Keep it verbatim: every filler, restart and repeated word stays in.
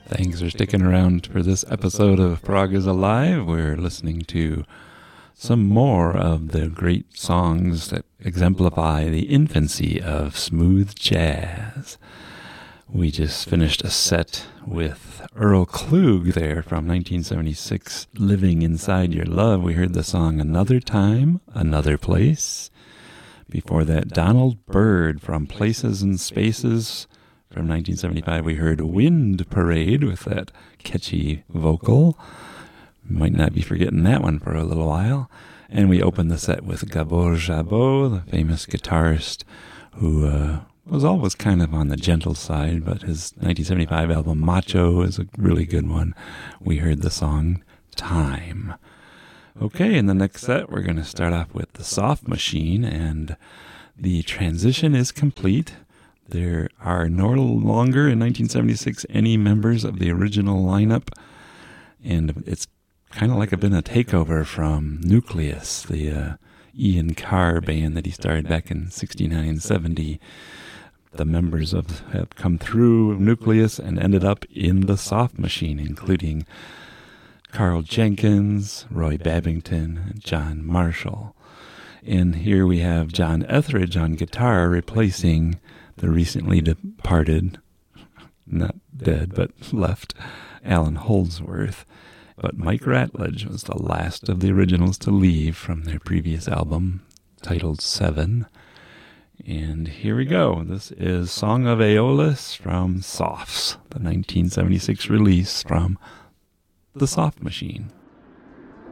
Thanks for sticking around for this episode of Prague is Alive. We're listening to some more of the great songs that exemplify the infancy of smooth jazz. We just finished a set with Earl Klug there from nineteen seventy-six, Living Inside Your Love. We heard the song Another Time, Another Place. Before that, Donald Byrd from Places and Spaces. From nineteen seventy-five, we heard Wind Parade with that catchy vocal. Might not be forgetting that one for a little while. And we opened the set with Gabor Szabo, the famous guitarist who uh, was always kind of on the gentle side, but his nineteen seventy-five album Macho is a really good one. We heard the song Time. Okay, in the next set, we're going to start off with the Soft Machine, and the transition is complete. There are no longer, in nineteen seventy-six, any members of the original lineup, and it's kind of like it's been a takeover from Nucleus, the uh, Ian Carr band that he started back in sixty-nine seventy. The members of have come through Nucleus and ended up in the Soft Machine, including Carl Jenkins, Roy Babington, and John Marshall. And here we have John Etheridge on guitar replacing the recently departed, not dead, but left, Alan Holdsworth. But Mike Ratledge was the last of the originals to leave from their previous album, titled Seven. And here we go. This is Song of Aeolus from Softs, the nineteen seventy-six release from The Soft Machine.